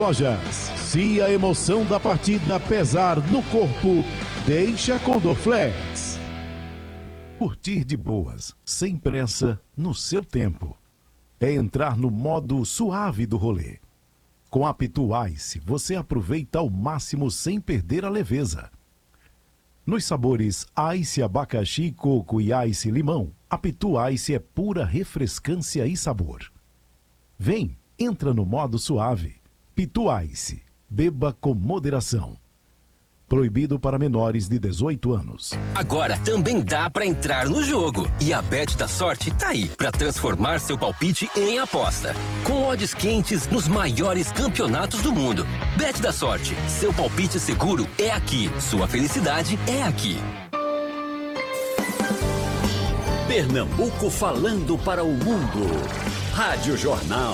Lojas. Se a emoção da partida pesar no corpo, deixa com Dorflex. Curtir de boas, sem pressa, no seu tempo. É entrar no modo suave do rolê. Com a Pitu Ice, você aproveita ao máximo sem perder a leveza. Nos sabores Ice abacaxi, coco e Ice limão, a Pitu Ice é pura refrescância e sabor. Vem, entra no modo suave. Pitu Ice, beba com moderação. Proibido para menores de 18 anos. Agora também dá para entrar no jogo. E a Bet da Sorte tá aí para transformar seu palpite em aposta. Com odds quentes nos maiores campeonatos do mundo. Bet da Sorte, seu palpite seguro é aqui. Sua felicidade é aqui. Pernambuco falando para o mundo. Rádio Jornal.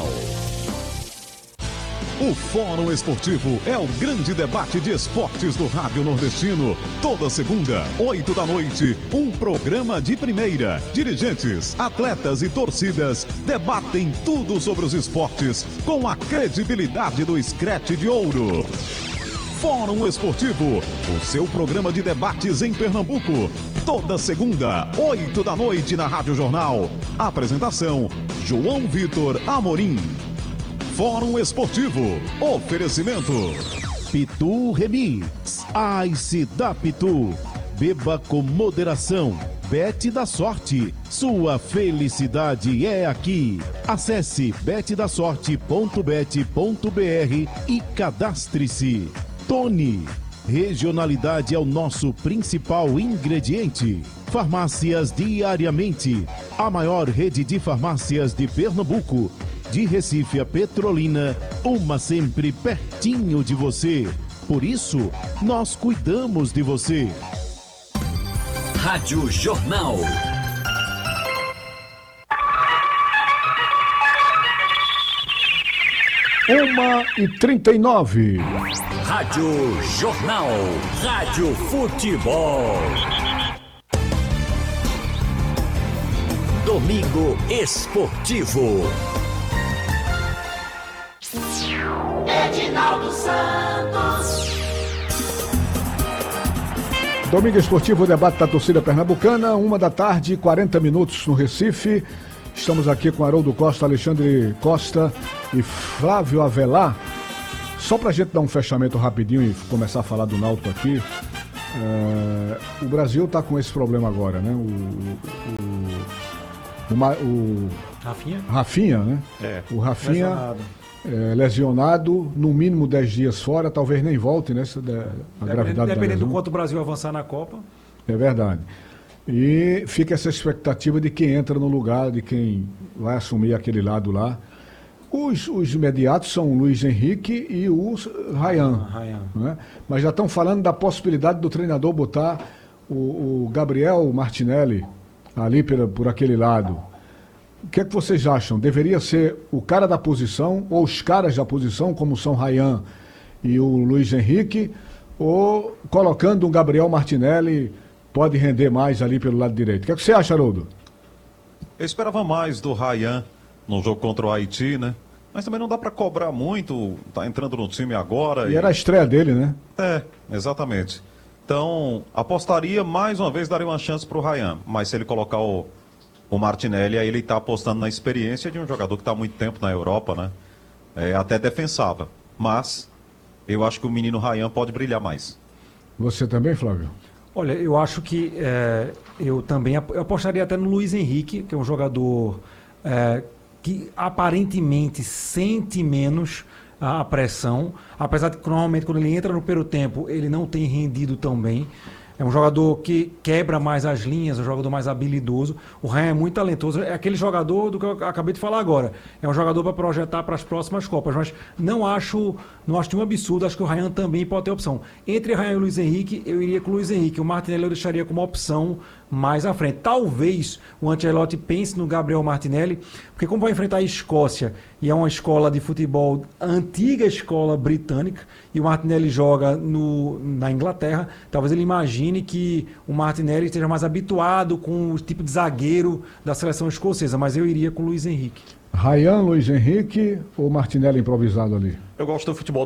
O Fórum Esportivo é o grande debate de esportes do Rádio Nordestino. Toda segunda, 8 da noite, um programa de primeira. Dirigentes, atletas e torcidas debatem tudo sobre os esportes com a credibilidade do Scratch de Ouro. Fórum Esportivo, o seu programa de debates em Pernambuco. Toda segunda, 8 da noite na Rádio Jornal. Apresentação, João Vitor Amorim. Fórum Esportivo. Oferecimento. Pitu Remix. Ice da Pitu. Beba com moderação. Bet da Sorte. Sua felicidade é aqui. Acesse betdasorte.bet.br e cadastre-se. Tony. Regionalidade é o nosso principal ingrediente. Farmácias Diariamente. A maior rede de farmácias de Pernambuco. De Recife a Petrolina, uma sempre pertinho de você. Por isso, nós cuidamos de você. Rádio Jornal. Uma e 39. Rádio Jornal. Rádio Futebol. Domingo Esportivo. Edinaldo Santos. Domingo Esportivo, o debate da torcida pernambucana, 1h, 40 minutos no Recife. Estamos aqui com Haroldo Costa, Alexandre Costa e Flávio Avelar. Só pra gente dar um fechamento rapidinho e começar a falar do Náutico aqui. O Brasil tá com esse problema agora, né? O Rafinha, né? O Rafinha lesionado, no mínimo 10 dias fora, talvez nem volte, né? A gravidade dependendo do quanto o Brasil avançar na Copa. É verdade. E fica essa expectativa de quem entra no lugar, de quem vai assumir aquele lado lá. Os imediatos são o Luiz Henrique e o Ryan. Né? Mas já estão falando da possibilidade do treinador botar o Gabriel Martinelli ali por aquele lado. O que é que vocês acham? Deveria ser o cara da posição, ou os caras da posição, como são Ryan e o Luiz Henrique, ou colocando um Gabriel Martinelli pode render mais ali pelo lado direito? O que é que você acha, Haroldo? Eu esperava mais do Ryan no jogo contra o Haiti, né? Mas também não dá para cobrar muito, tá entrando no time agora. E era a estreia dele, né? Exatamente. Então, apostaria, mais uma vez, daria uma chance pro Ryan, mas se ele colocar o Martinelli, aí ele está apostando na experiência de um jogador que está há muito tempo na Europa, né? Até defensável. Mas eu acho que o menino Ryan pode brilhar mais. Você também, Flávio? Olha, eu acho que eu apostaria até no Luiz Henrique, que é um jogador que aparentemente sente menos a pressão, apesar de que normalmente quando ele entra no primeiro tempo ele não tem rendido tão bem. É um jogador que quebra mais as linhas, um jogador mais habilidoso. O Ryan é muito talentoso. É aquele jogador do que eu acabei de falar agora. É um jogador para projetar para as próximas Copas. Mas não acho nenhum absurdo. Acho que o Ryan também pode ter opção. Entre Ryan e o Luiz Henrique, eu iria com o Luiz Henrique. O Martinelli eu deixaria como opção mais à frente. Talvez o Ancelotti pense no Gabriel Martinelli, porque como vai enfrentar a Escócia, e é uma escola de futebol, a antiga escola britânica, e o Martinelli joga na Inglaterra, talvez ele imagine que o Martinelli esteja mais habituado com o tipo de zagueiro da seleção escocesa, mas eu iria com o Luiz Henrique. Ryan, Luiz Henrique ou Martinelli improvisado ali? Eu gosto do futebol